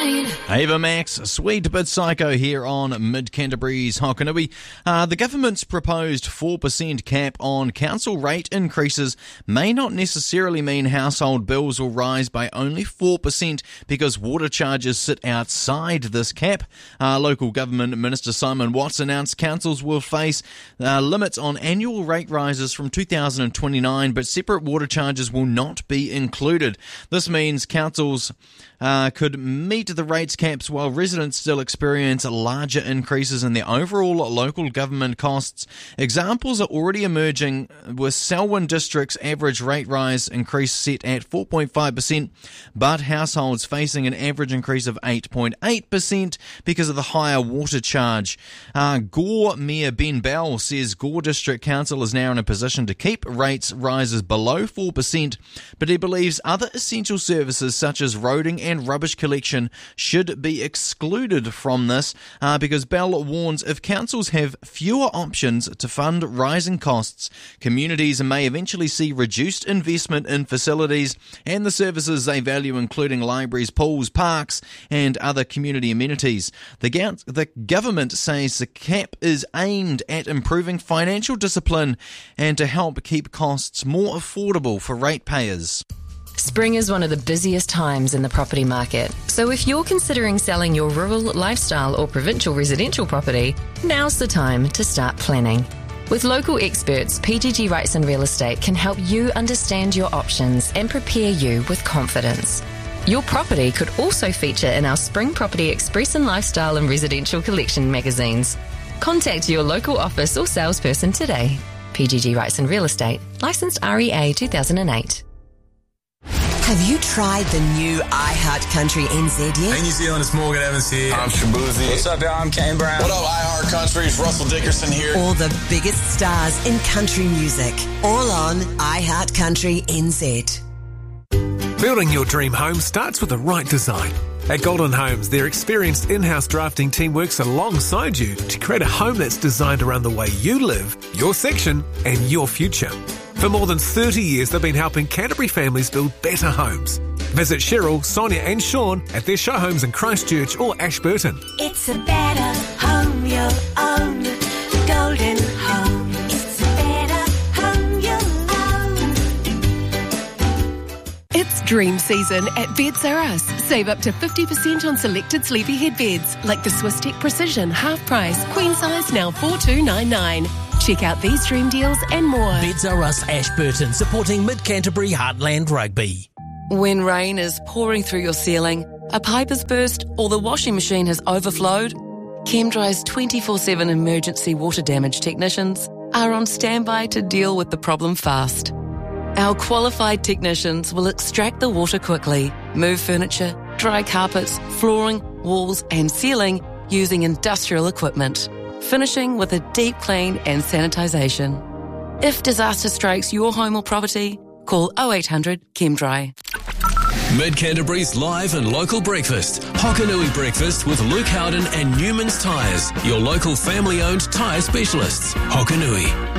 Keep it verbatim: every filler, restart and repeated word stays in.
rain. Ava Max, Sweet But Psycho here on Mid-Canterbury's Hokanui. Uh, the government's proposed four percent cap on council rate increases may not necessarily mean household bills will rise by only four percent because water charges sit outside this cap. Uh, local government Minister Simon Watts announced councils will face uh, limits on annual rate rises from two thousand twenty-nine, but separate water charges will not be included. This means councils uh, could meet the rates caps while residents still experience larger increases in their overall local government costs. Examples are already emerging, with Selwyn District's average rate rise increase set at four point five percent, but households facing an average increase of eight point eight percent because of the higher water charge. Uh, Gore Mayor Ben Bell says Gore District Council is now in a position to keep rates rises below four percent, but he believes other essential services such as roading and rubbish collection should be excluded from this uh, because Bell warns if councils have fewer options to fund rising costs, communities may eventually see reduced investment in facilities and the services they value, including libraries, pools, parks and other community amenities. The, go- the government says the cap is aimed at improving financial discipline and to help keep costs more affordable for ratepayers. Spring is one of the busiest times in the property market, so if you're considering selling your rural, lifestyle or provincial residential property, now's the time to start planning. With local experts, P G G Rights and Real Estate can help you understand your options and prepare you with confidence. Your property could also feature in our Spring Property Express and Lifestyle and Residential Collection magazines. Contact your local office or salesperson today. P G G Rights and Real Estate, licensed R E A two thousand eight. Have you tried the new iHeart Country N Z yet? Hey New Zealand, it's Morgan Evans here. I'm Shabuzi. What's up, y'all? I'm Kane Brown. What up, iHeart Country? It's Russell Dickerson here. All the biggest stars in country music, all on iHeart Country N Z. Building your dream home starts with the right design. At Golden Homes, their experienced in-house drafting team works alongside you to create a home that's designed around the way you live, your section, and your future. For more than thirty years, they've been helping Canterbury families build better homes. Visit Cheryl, Sonia and Sean at their show homes in Christchurch or Ashburton. It's a better home you'll own. Golden Home. It's a better home you'll own. It's dream season at Beds R Us. Save up to fifty percent on selected sleepy head beds like the Swisstech Precision half price, queen size now four two nine nine. Check out these dream deals and more. Beds R Us Ashburton, supporting Mid-Canterbury Heartland Rugby. When rain is pouring through your ceiling, a pipe has burst or the washing machine has overflowed, ChemDry's twenty-four seven emergency water damage technicians are on standby to deal with the problem fast. Our qualified technicians will extract the water quickly, move furniture, dry carpets, flooring, walls and ceiling using industrial equipment, finishing with a deep clean and sanitisation. If disaster strikes your home or property, call oh eight hundred ChemDry. Mid-Canterbury's live and local breakfast. Hokanui Breakfast with Luke Howden and Newman's Tyres, your local family-owned tyre specialists. Hokanui.